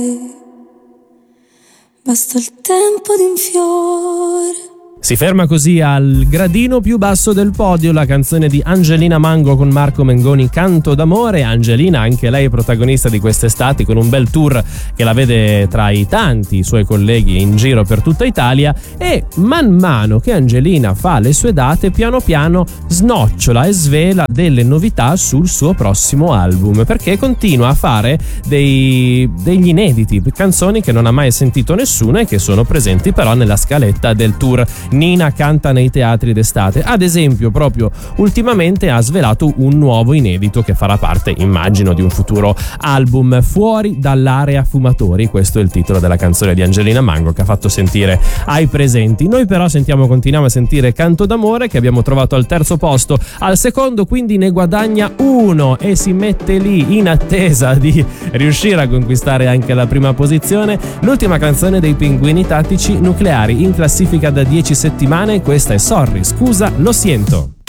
Basta il tempo di un fiore. Si ferma così al gradino più basso del podio la canzone di Angelina Mango con Marco Mengoni, Canto d'amore. Angelina, anche lei protagonista di quest'estate, con un bel tour che la vede tra i tanti suoi colleghi in giro per tutta Italia, e man mano che Angelina fa le sue date piano piano snocciola e svela delle novità sul suo prossimo album, perché continua a fare degli inediti, canzoni che non ha mai sentito nessuno e che sono presenti però nella scaletta del tour Nina canta nei teatri d'estate. Ad esempio, proprio ultimamente ha svelato un nuovo inedito che farà parte, immagino, di un futuro album, Fuori dall'area fumatori. Questo è il titolo della canzone di Angelina Mango che ha fatto sentire ai presenti. Noi però continuiamo a sentire Canto d'amore, che abbiamo trovato al terzo posto. Al secondo quindi ne guadagna uno e si mette lì in attesa di riuscire a conquistare anche la prima posizione, l'ultima canzone dei Pinguini Tattici Nucleari, in classifica da 10 settimane. Questa è Sorry, scusa, lo siento.